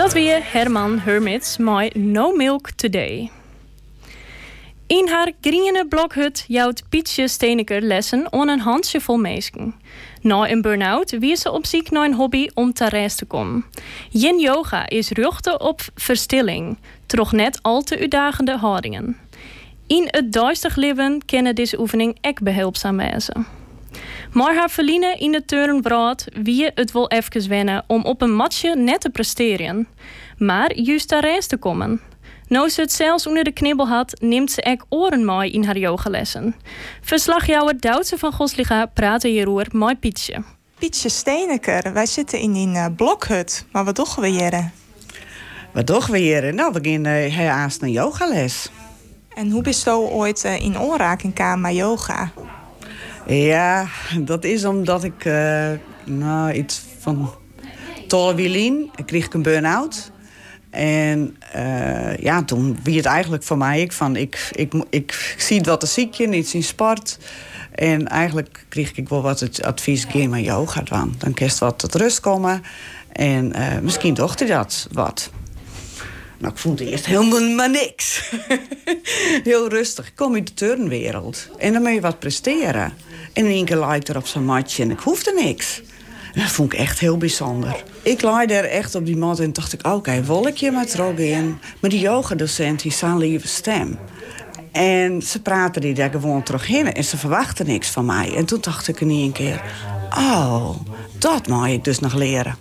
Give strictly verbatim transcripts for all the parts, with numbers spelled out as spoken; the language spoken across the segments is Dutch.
Dat weer Herman Hermits met No Milk Today. In haar groene blokhut jouwt Pietje Steeneker lessen aan een handjevol meisken. Na een burn-out wie ze op zoek naar een hobby om te rest te komen. Yin yoga is ruchten op verstilling, toch net al te uitdagende houdingen. In het duistig leven kennen deze oefening ek behulpzaam wezen. Maar haar verliezen in de turnbraad wie het wel even wennen om op een matje net te presteren. Maar juist daar rest te komen. Nou ze het zelfs onder de knibbel had, neemt ze ek oren mooi in haar yogalessen. Verslagjouwer Duitse van Gosliga praten hierover met Pietje. Pietje Steeneker, wij zitten in die uh, blokhut. Maar wat doen we hier? Wat doen we hier? Nou, we gaan uh, haast een yogales. En hoe bist je ooit uh, in aanraking gekomen met yoga? Ja, dat is omdat ik uh, nou, iets van twaalf wielien, kreeg ik een burn-out. En uh, ja, toen wie het eigenlijk voor mij, ik, van, ik, ik, ik, ik zie wat een ziekje, niet zien sport. En eigenlijk kreeg ik wel wat het advies, ga maar yoga doen. Dan kan je wat tot rust komen en uh, misschien dacht hij dat wat. Nou, ik vond eerst helemaal maar niks. Heel rustig. Ik kom uit de turnwereld. En dan moet je wat presteren. En in één keer lag ik er op zo'n matje en ik hoefde niks. En dat vond ik echt heel bijzonder. Ik lag er echt op die mat en dacht ik, oké, okay, wil ik je maar terug in. Maar die yogadocent, die zijn lieve stem. En ze praten die daar gewoon terug in en ze verwachten niks van mij. En toen dacht ik in één keer, oh, dat moet ik dus nog leren.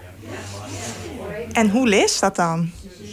En hoe leest dat dan?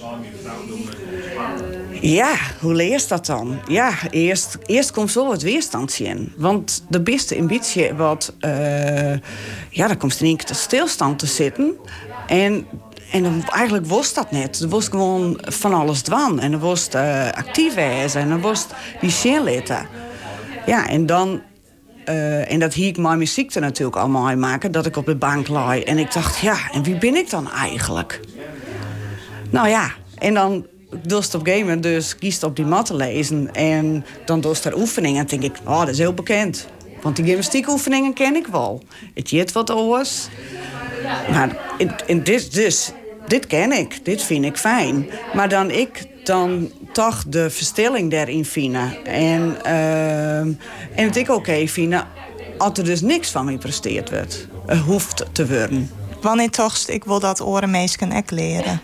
Ja, hoe leest dat dan? Ja, eerst, eerst komt zo wat weerstandje in. Want de beste ambitie wat... Uh, ja, dan komt in één keer te stilstand te zitten. En, en dan, eigenlijk was dat net. Er was gewoon van alles dwan. En er was uh, actief wezen. En er was die cheerletter. Ja, en dan... Uh, en dat hiek mijn muziek er natuurlijk allemaal in maken. Dat ik op de bank lag. En ik dacht, ja, en wie ben ik dan eigenlijk? Nou ja, en dan... Dost op gamen, dus kiest op die matten lezen. En dan dost er oefeningen. En denk ik, oh, dat is heel bekend. Want die gymnastiekoefeningen ken ik wel. Het jit wat oors. Maar en dit, dus, dit ken ik. Dit vind ik fijn. Maar dan ik dan toch de verstilling daarin vinden. En, uh, en het ik oké okay vinden. Als er dus niks van me presteerd wordt. Uh, hoeft te worden. Wanneer toch ik wil dat orenmeesken ek leren?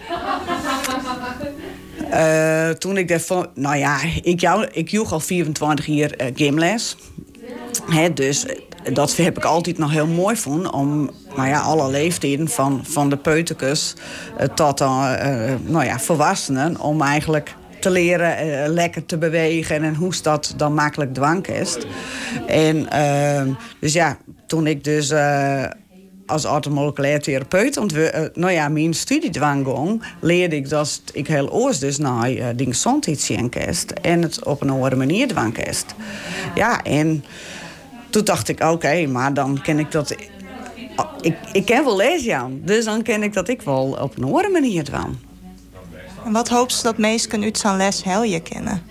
Uh, toen ik daarvan... Nou ja, ik, jou, ik joeg al vierentwintig jaar uh, gymles. He, dus dat heb ik altijd nog heel mooi gevonden. Om nou ja, alle leeftijden, van, van de peutertjes uh, tot uh, uh, nou ja, volwassenen... om eigenlijk te leren uh, lekker te bewegen... en hoe dat dan makkelijk dwang is. En uh, dus ja, toen ik dus... Uh, als orthomoleculair therapeut, ontwe- uh, nou ja, mijn studiedwang ging, leerde ik dat ik heel oors dus naar uh, die gezondheid zien kest en het op een andere manier dwang kest. Ja, en toen dacht ik, oké, okay, maar dan ken ik dat... Ik, ik ken wel lezen, dus dan ken ik dat ik wel op een andere manier dwang. En wat hoop je dat meesten uit zo'n les helje kennen?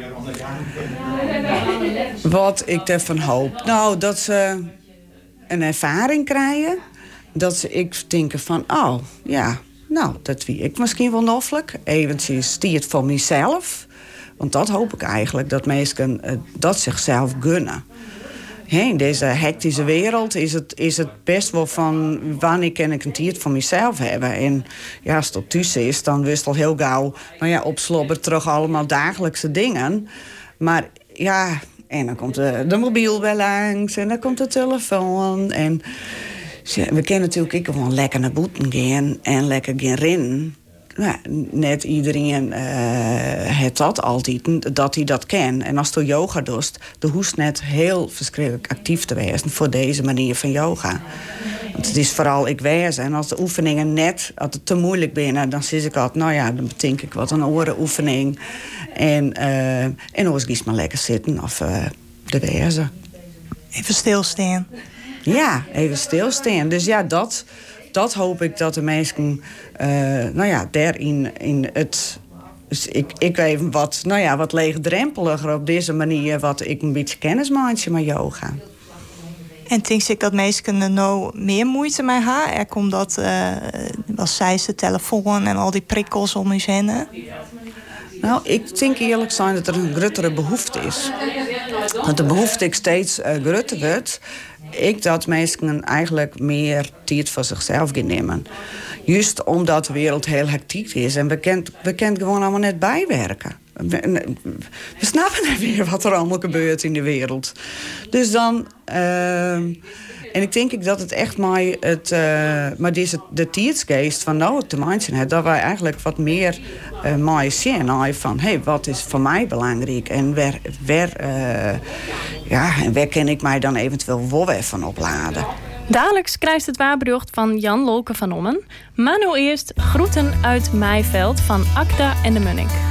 Wat ik ervan hoop? Nou, dat ze een ervaring krijgen. Dat ze ik denken van, oh, ja, nou, dat wie ik misschien wel noffelijk. Eventjes die het voor mezelf. Want dat hoop ik eigenlijk, dat mensen uh, dat zichzelf gunnen. He, in deze hectische wereld is het, is het best wel van... wanneer kan ik een tijd voor mezelf hebben? En ja, als het tussen is, dan wist al heel gauw... nou ja, opslobbert terug allemaal dagelijkse dingen. Maar ja, en dan komt de, de mobiel bij langs... en dan komt de telefoon. En we kunnen natuurlijk ook gewoon lekker naar buiten gaan... en lekker gaan rennen. Ja, net iedereen uh, heeft dat altijd, dat hij dat kent. En als je yoga doet, dan hoeft net heel verschrikkelijk actief te wezen voor deze manier van yoga. Want het is vooral ik wezen. En als de oefeningen net, als het te moeilijk binnen, dan zie ik altijd, nou ja, dan bedenk ik wat een orenoefening. En, uh, en anders kies maar lekker zitten of uh, de wezen. Even stilstaan. Ja, even stilstaan. Dus ja, dat... Dat hoop ik dat de mensen, uh, nou ja, daarin in het... Dus ik, ik even wat, nou ja, wat leegdrempeliger op deze manier... wat ik een beetje kennis maak met yoga. En denk ik dat mensen er nou meer moeite mee hebben? Er komt dat, uh, was zij de telefoon en al die prikkels om je heen. Nou, ik denk eerlijk zijn dat er een grotere behoefte is. Want de behoefte ik steeds uh, groter wordt. Ik dat mensen eigenlijk meer tijd voor zichzelf gaan nemen. Juist omdat de wereld heel hectiek is. En we kunnen we kunnen gewoon allemaal net bijwerken. We, we snappen niet meer wat er allemaal gebeurt in de wereld. Dus dan... Uh, en ik denk dat het echt maar, het, uh, maar deze, de tijdsgeest van nou te mensen heeft, dat wij eigenlijk wat meer uh, maar zien van hey, wat is voor mij belangrijk en waar, waar, uh, ja, en waar kan ik mij dan eventueel wel weer van opladen. Dadelijks krijgt het waarbericht van Jan Lolke van Ommen. Maar nu eerst groeten uit Maaiveld van Akda en de Munnik.